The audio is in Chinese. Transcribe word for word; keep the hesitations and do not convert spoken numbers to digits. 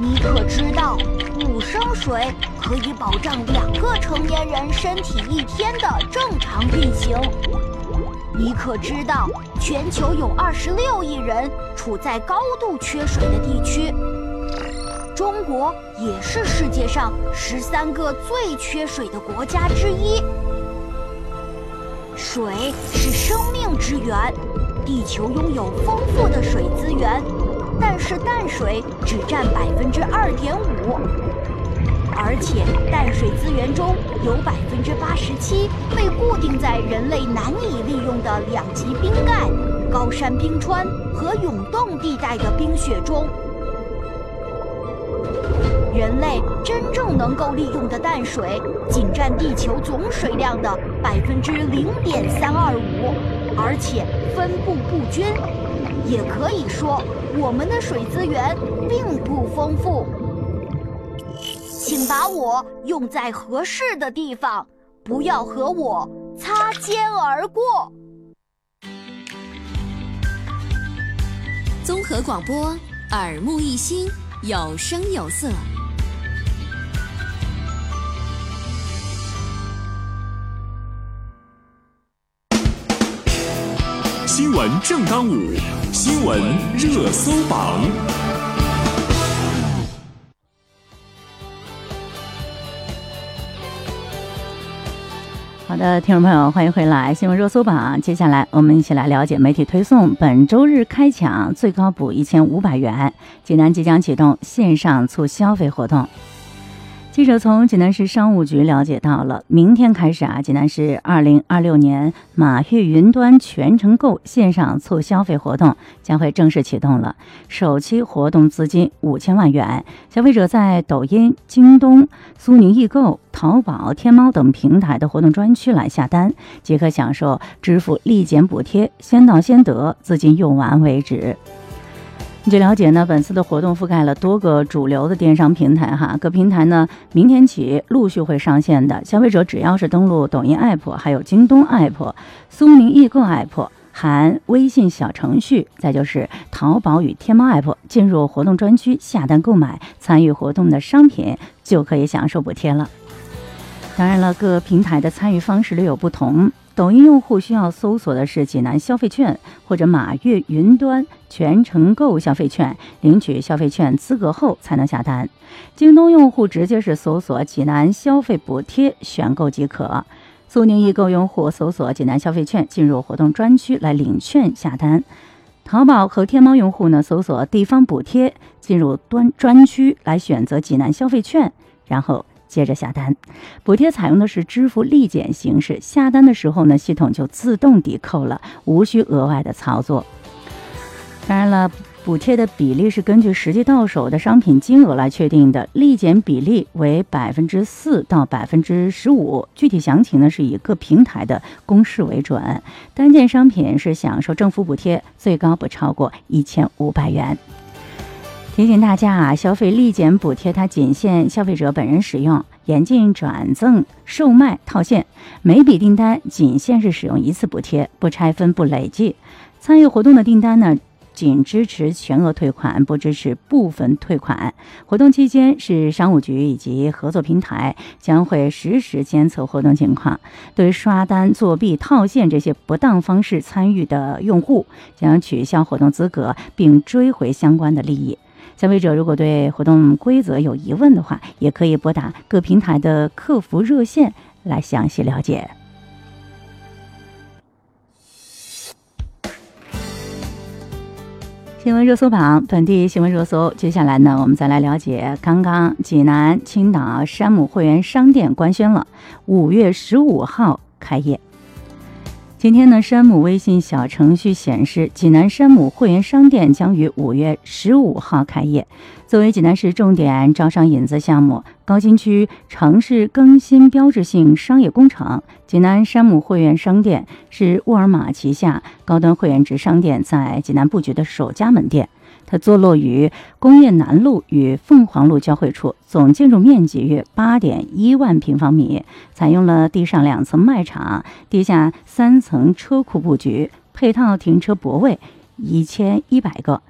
你可知道，五升水可以保障两个成年人身体一天的正常运行？你可知道，全球有二十六亿人处在高度缺水的地区？中国也是世界上十三个最缺水的国家之一。水是生命之源，地球拥有丰富的水资源，但是淡水只占百分之二点五，而且淡水资源中有百分之八十七被固定在人类难以利用的两极冰盖、高山冰川和永冻地带的冰雪中。人类真正能够利用的淡水仅占地球总水量的百分之零点三二五，而且分布不均。也可以说，我们的水资源并不丰富。请把我用在合适的地方，不要和我擦肩而过。 综合广播，耳目一新，有声有色。 新闻正当午，新闻热搜榜。 好的，听众朋友，欢迎回来，新闻热搜榜。接下来我们一起来了解媒体推送。本周日开抢，最高补一千五百元。济南即将启动线上促消费活动。记者从济南市商务局了解到了，明天开始啊，济南市二零二六年马跃云端全程购线上促消费活动将会正式启动了。首期活动资金五千万元，消费者在抖音、京东、苏宁易购、淘宝、天猫等平台的活动专区来下单，即可享受支付立减补贴，先到先得，资金用完为止。据了解呢，本次的活动覆盖了多个主流的电商平台哈，各平台呢明天起陆续会上线的。消费者只要是登录抖音 app， 还有京东 app、苏宁易购 app， 含微信小程序，再就是淘宝与天猫 app， 进入活动专区下单购买参与活动的商品，就可以享受补贴了。当然了，各平台的参与方式略有不同。抖音用户需要搜索的是济南消费券或者马跃云端全程购消费券，领取消费券资格后才能下单。京东用户直接是搜索济南消费补贴选购即可。苏宁易购用户搜索济南消费券，进入活动专区来领券下单。淘宝和天猫用户呢，搜索地方补贴，进入端专区来选择济南消费券，然后接着下单。补贴采用的是支付立减形式，下单的时候呢，系统就自动抵扣了，无需额外的操作。当然了，补贴的比例是根据实际到手的商品金额来确定的，立减比例为百分之四到百分之十五，具体详情呢是以各平台的公示为准。单件商品是享受政府补贴，最高不超过一千五百元。提醒大家啊，消费立减补贴它仅限消费者本人使用，严禁转赠、售卖、套现，每笔订单仅限是使用一次补贴，不拆分不累计。参与活动的订单呢，仅支持全额退款，不支持部分退款。活动期间，市商务局以及合作平台将会实时监测活动情况，对刷单、作弊、套现这些不当方式参与的用户，将取消活动资格，并追回相关的利益。消费者如果对活动规则有疑问的话，也可以拨打各平台的客服热线来详细了解。新闻热搜榜，本地新闻热搜。接下来呢，我们再来了解刚刚济南青岛山姆会员商店官宣了，五月十五号开业。今天呢，山姆微信小程序显示，济南山姆会员商店将于五月十五号开业。作为济南市重点招商引资项目，高新区城市更新标志性商业工程，济南山姆会员商店是沃尔玛旗下高端会员制商店在济南布局的首家门店。它坐落于工业南路与凤凰路交汇处，总建筑面积约八点一万平方米，采用了地上两层卖场、地下三层车库布局，配套停车泊位一千一百个，